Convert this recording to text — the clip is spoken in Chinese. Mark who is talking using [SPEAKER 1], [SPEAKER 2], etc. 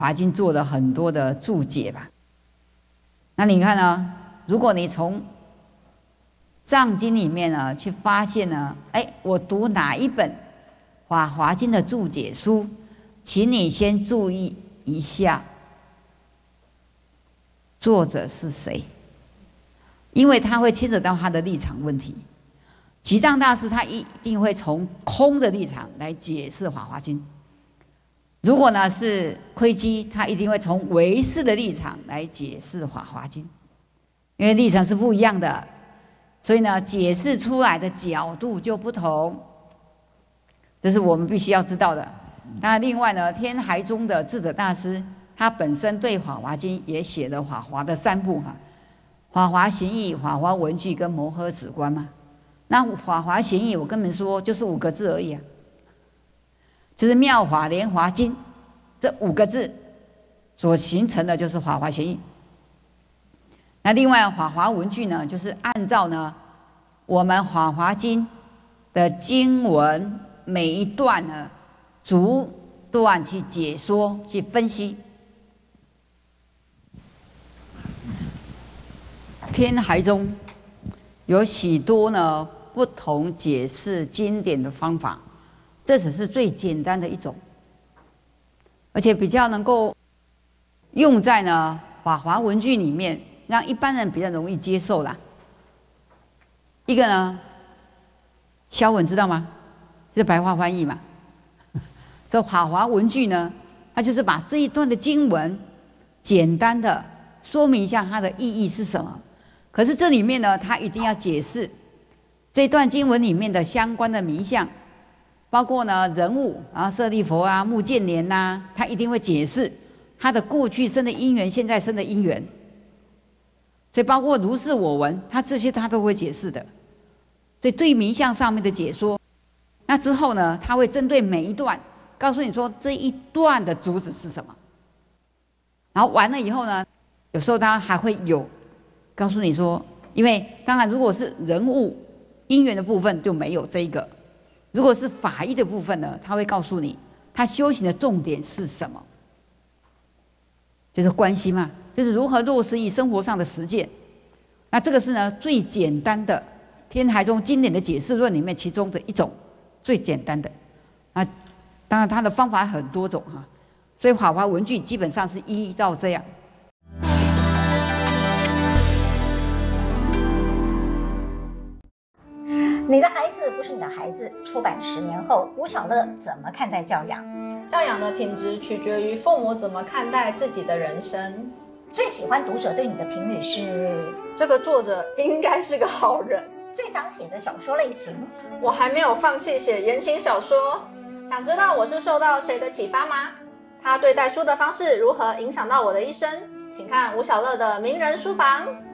[SPEAKER 1] 华经做了很多的注解吧。那你看呢？如果你从藏经里面呢去发现呢，我读哪一本法华经的注解书，请你先注意一下作者是谁，因为他会牵扯到他的立场问题。吉藏大师他一定会从空的立场来解释《法华经》，如果呢是窥基，他一定会从唯识的立场来解释《法华经》，因为立场是不一样的，所以呢解释出来的角度就不同，这是我们必须要知道的。那另外呢，天台宗的智者大师，他本身对《法华经》也写了《法华》的3部哈，《法华行义》、《法华文具》跟《摩诃止观》嘛。那《法华行义》我跟你们说，就是5个字而已啊，就是妙法莲华经这5个字所形成的就是《法华行义》。那另外《法华文具》呢，就是按照呢我们《法华经》的经文每一段呢，逐段去解说、去分析。天台宗有许多呢不同解释经典的方法，这只是最简单的一种，而且比较能够用在呢《法华文具》里面，让一般人比较容易接受啦。一个呢，消文知道吗？是白话翻译嘛。这《法华文具》呢，它就是把这一段的经文简单的说明一下它的意义是什么。可是这里面呢，它一定要解释这段经文里面的相关的名相，包括呢人物啊，舍利佛啊、目犍连呐，它一定会解释他的过去生的因缘、现在生的因缘。所以包括如是我闻，它这些它都会解释的。所以对名相上面的解说，那之后呢，他会针对每一段告诉你说这一段的主旨是什么。然后完了以后呢，有时候他还会有告诉你说，因为当然如果是人物因缘的部分就没有这一个，如果是法义的部分呢，他会告诉你他修行的重点是什么，就是关系嘛，就是如何落实于生活上的实践。那这个是呢最简单的天台宗经典的解释论里面其中的一种最简单的。啊，当然它的方法很多种哈，所以《法华文具》基本上是依照这样。
[SPEAKER 2] 你的孩子不是你的孩子，出版10年后，吴晓乐怎么看待教养？
[SPEAKER 3] 教养的品质取决于父母怎么看待自己的人生。
[SPEAKER 2] 最喜欢读者对你的评语是？
[SPEAKER 3] 这个作者应该是个好人。
[SPEAKER 2] 最想写的小说类型？
[SPEAKER 3] 我还没有放弃写言情小说。想知道我是受到谁的启发吗？他对待书的方式如何影响到我的一生？请看吴晓乐的名人书房。